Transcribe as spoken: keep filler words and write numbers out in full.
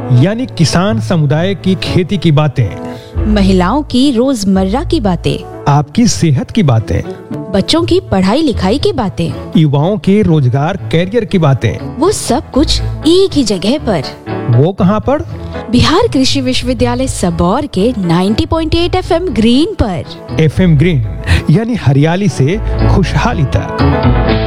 यानी किसान समुदाय की खेती की बातें, महिलाओं की रोजमर्रा की बातें, आपकी सेहत की बातें, बच्चों की पढ़ाई लिखाई की बातें, युवाओं के रोजगार कैरियर की बातें, वो सब कुछ एक ही जगह पर। वो कहाँ पर? बिहार कृषि विश्वविद्यालय सबौर के नब्बे पॉइंट आठ एफएम ग्रीन पर। एफएम ग्रीन यानी हरियाली से खुशहाली तक।